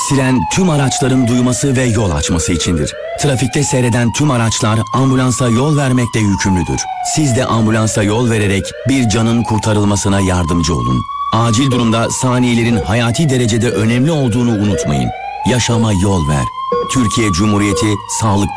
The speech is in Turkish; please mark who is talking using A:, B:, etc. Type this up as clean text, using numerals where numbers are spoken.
A: Siren tüm araçların duyması ve yol açması içindir. Trafikte seyreden tüm araçlar ambulansa yol vermekle yükümlüdür. Siz de ambulansa yol vererek bir canın kurtarılmasına yardımcı olun. Acil durumda saniyelerin hayati derecede önemli olduğunu unutmayın. Yaşama yol ver. Türkiye Cumhuriyeti Sağlık